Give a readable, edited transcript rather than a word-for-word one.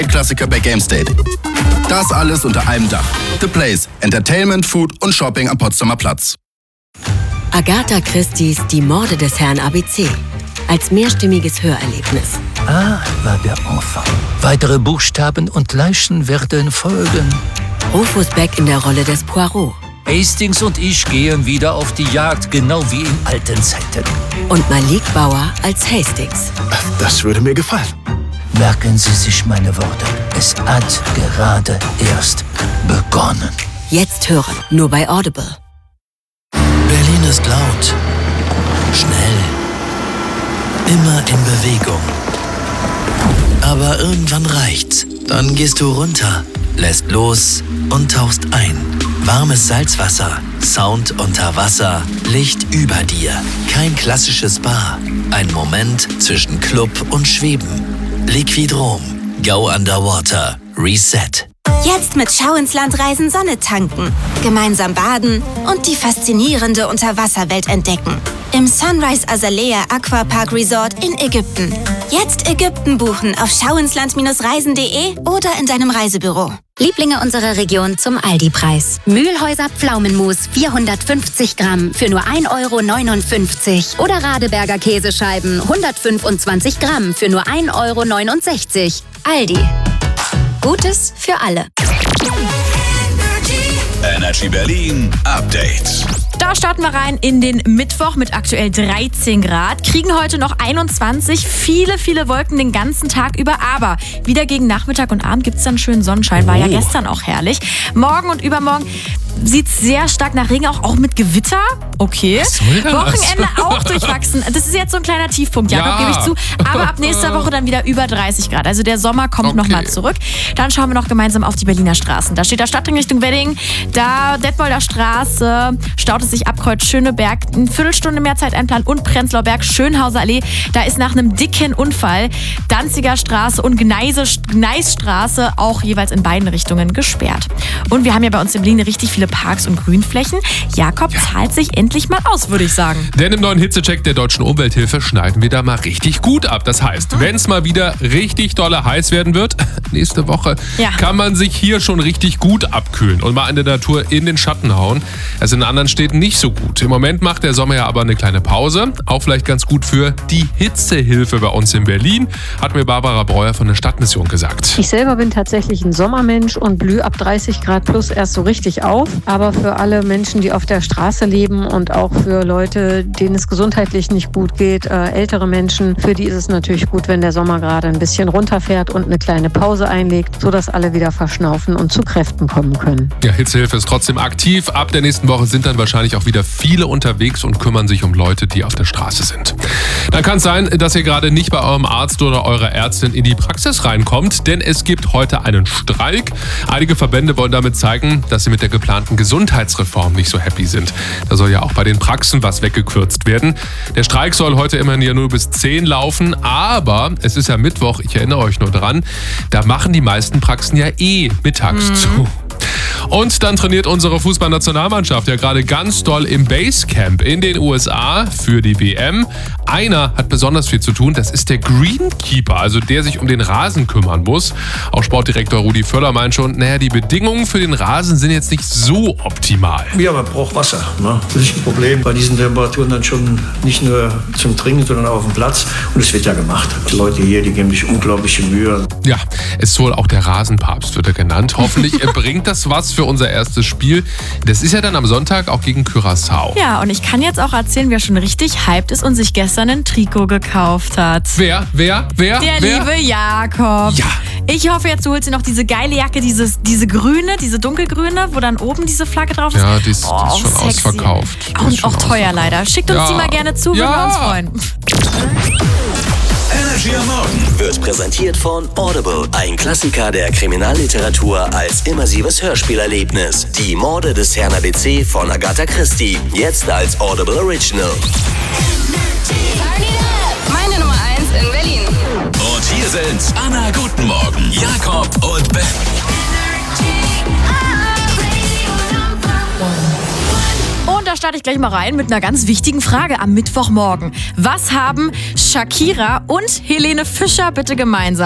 Klassiker bei GameState. Das alles unter einem Dach. The Place. Entertainment, Food und Shopping am Potsdamer Platz. Agatha Christie's Die Morde des Herrn ABC. Als mehrstimmiges Hörerlebnis. A war der Anfang. Weitere Buchstaben und Leichen werden folgen. Rufus Beck in der Rolle des Poirot. Hastings und ich gehen wieder auf die Jagd, genau wie in alten Zeiten. Und Malik Bauer als Hastings. Das würde mir gefallen. Merken Sie sich meine Worte. Es hat gerade erst begonnen. Jetzt hören, nur bei Audible. Berlin ist laut, schnell, immer in Bewegung. Aber irgendwann reicht's. Dann gehst du runter, lässt los und tauchst ein. Warmes Salzwasser, Sound unter Wasser, Licht über dir. Kein klassisches Spa. Ein Moment zwischen Club und Schweben. Liquidrom. Go Underwater. Reset. Jetzt mit Schau ins Land reisen, Sonne tanken, gemeinsam baden und die faszinierende Unterwasserwelt entdecken. Im Sunrise Azalea Aquapark Resort in Ägypten. Jetzt Ägypten buchen auf schauinsland-reisen.de oder in deinem Reisebüro. Lieblinge unserer Region zum Aldi-Preis. Mühlhäuser Pflaumenmus 450 Gramm für nur 1,59 € oder Radeberger Käsescheiben 125 Gramm für nur 1,69 €. Aldi. Gutes für alle. Energy Berlin Update. Da starten wir rein in den Mittwoch mit aktuell 13 Grad. Kriegen heute noch 21. Viele Wolken den ganzen Tag über. Aber wieder gegen Nachmittag und Abend gibt es dann schönen Sonnenschein. War ja gestern auch herrlich. Morgen und übermorgen sieht es sehr stark nach Regen, auch mit Gewitter. Okay. Wochenende auch durchwachsen. Das ist jetzt so ein kleiner Tiefpunkt, Jakob, gebe ich zu. Aber ab nächster Woche dann wieder über 30 Grad. Also der Sommer kommt nochmal zurück. Dann schauen wir noch gemeinsam auf die Berliner Straßen. Da steht der Stadtring Richtung Wedding. Da Detmolder Straße, staut es sich ab Kreuz Schöneberg. Eine Viertelstunde mehr Zeit einplanen und Prenzlauer Berg, Schönhauser Allee. Da ist nach einem dicken Unfall Danziger Straße und Gneisstraße auch jeweils in beiden Richtungen gesperrt. Und wir haben ja bei uns in Berlin richtig viele Parks und Grünflächen. Jakob, zahlt sich endlich mal aus, würde ich sagen. Denn im neuen Hitzecheck der Deutschen Umwelthilfe schneiden wir da mal richtig gut ab. Das heißt, wenn es mal wieder richtig dolle heiß werden wird, nächste Woche, kann man sich hier schon richtig gut abkühlen und mal in der Natur in den Schatten hauen. Also in anderen Städten nicht so gut. Im Moment macht der Sommer ja aber eine kleine Pause. Auch vielleicht ganz gut für die Hitzehilfe bei uns in Berlin, hat mir Barbara Breuer von der Stadtmission gesagt. Ich selber bin tatsächlich ein Sommermensch und blühe ab 30 Grad plus erst so richtig auf. Aber für alle Menschen, die auf der Straße leben und auch für Leute, denen es gesundheitlich nicht gut geht, ältere Menschen, für die ist es natürlich gut, wenn der Sommer gerade ein bisschen runterfährt und eine kleine Pause einlegt, sodass alle wieder verschnaufen und zu Kräften kommen können. Ja, Hitzehilfe ist trotzdem aktiv. Ab der nächsten Woche sind dann wahrscheinlich auch wieder viele unterwegs und kümmern sich um Leute, die auf der Straße sind. Dann kann es sein, dass ihr gerade nicht bei eurem Arzt oder eurer Ärztin in die Praxis reinkommt, denn es gibt heute einen Streik. Einige Verbände wollen damit zeigen, dass sie mit der geplanten Gesundheitsreform nicht so happy sind. Da soll ja auch bei den Praxen was weggekürzt werden. Der Streik soll heute immerhin ja nur bis 10 laufen, aber es ist ja Mittwoch, ich erinnere euch nur dran, da machen die meisten Praxen ja mittags zu. Und dann trainiert unsere Fußballnationalmannschaft ja gerade ganz doll im Basecamp in den USA für die WM. Einer hat besonders viel zu tun, das ist der Greenkeeper, also der sich um den Rasen kümmern muss. Auch Sportdirektor Rudi Völler meint schon, die Bedingungen für den Rasen sind jetzt nicht so optimal. Ja, man braucht Wasser. Ne? Das ist ein Problem bei diesen Temperaturen dann schon nicht nur zum Trinken, sondern auch auf dem Platz. Und es wird ja gemacht. Die Leute hier, die geben sich unglaubliche Mühe. Ja, es soll auch der Rasenpapst, wird er genannt. Hoffentlich bringt das was für unser erstes Spiel. Das ist ja dann am Sonntag auch gegen Curaçao. Ja, und ich kann jetzt auch erzählen, wer schon richtig hyped ist und sich gestern ein Trikot gekauft hat. Wer? Der liebe Jakob. Ja. Ich hoffe jetzt, du holst dir noch diese geile Jacke, diese grüne, diese dunkelgrüne, wo dann oben diese Flagge drauf ist. Ja, die ist schon sexy. Ausverkauft. Und auch teuer leider. Schickt uns die mal gerne zu, würden wir uns freuen. Energy am Morgen Wird präsentiert von Audible. Ein Klassiker der Kriminalliteratur als immersives Hörspielerlebnis. Die Morde des Herrn ABC von Agatha Christie. Jetzt als Audible Original. Meine Nummer 1 in Berlin. Und hier sind Anna, guten Morgen, Jakob und Ben. Und da starte ich gleich mal rein mit einer ganz wichtigen Frage am Mittwochmorgen. Was haben Shakira und Helene Fischer bitte gemeinsam?